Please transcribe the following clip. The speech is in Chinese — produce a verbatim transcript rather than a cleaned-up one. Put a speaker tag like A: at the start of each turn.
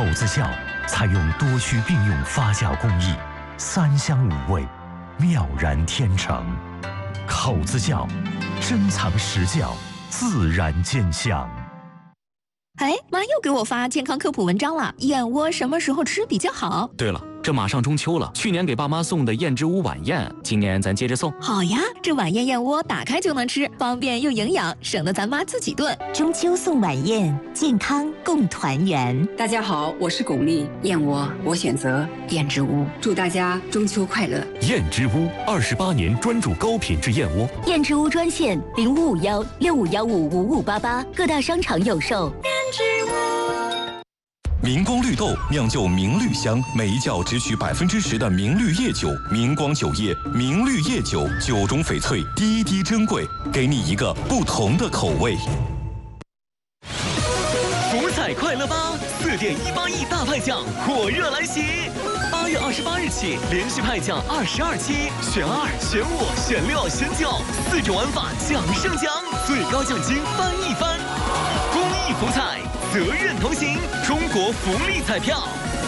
A: 口子窖采用多须并用发酵工艺，三香五味，妙然天成。口子窖，珍藏实窖，自然见香。
B: 哎，妈又给我发健康科普文章了，燕窝什么时候吃比较好？
C: 对了，这马上中秋了，去年给爸妈送的燕之屋晚宴，今年咱接着送。
B: 好呀，这晚宴燕窝打开就能吃，方便又营养，省得咱妈自己炖。
D: 中秋送晚宴，健康共团圆。
E: 大家好，我是巩俐，燕窝我选择燕之屋，祝大家中秋快乐。
A: 燕之屋二十八年专注高品质燕窝。
D: 燕之屋专线零五五幺六五幺五五五八八，各大商场有售。
F: 明光绿豆酿就明绿香，每一窖只取百分之十的明绿叶酒。明光酒业明绿叶酒，酒中翡翠，滴滴珍贵，给你一个不同的口味。
G: 福彩快乐吧，四点一八亿大派奖火热来袭！八月二十八日起，连续派奖二十二期，选二、选五、选六、选九，四种玩法奖胜奖，最高奖金翻一番。公益福彩，责任同行，中国福利彩票。